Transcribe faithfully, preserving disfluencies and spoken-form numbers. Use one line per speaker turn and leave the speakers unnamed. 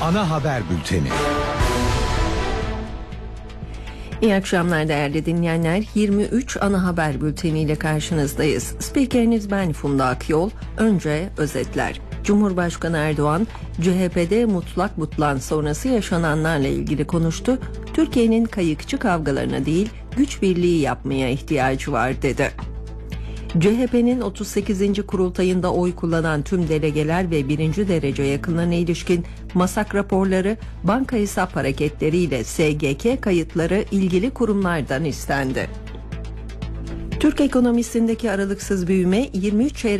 Ana haber bülteni.
İyi akşamlar değerli dinleyenler. yirmi üç ana haber bülteniyle karşınızdayız. Spikeriniz ben Funda Akyol. Önce özetler. Cumhurbaşkanı Erdoğan, C H P'de mutlak butlan sonrası yaşananlarla ilgili konuştu. Türkiye'nin kayıkçı kavgalarına değil, güç birliği yapmaya ihtiyacı var dedi. C H P'nin otuz sekizinci kurultayında oy kullanan tüm delegeler ve birinci derece yakınlarına ilişkin masak raporları, banka hesap hareketleriyle S G K kayıtları ilgili kurumlardan istendi. Türk ekonomisindeki aralıksız büyüme yirmi üç çeyrek